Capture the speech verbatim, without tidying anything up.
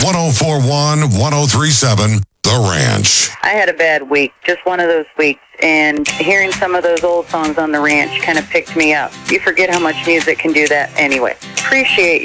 one oh four one, one oh three seven, The Ranch. I had a bad week, just one of those weeks, and hearing some of those old songs on The Ranch kind of picked me up. You forget how much music can do that anyway. Appreciate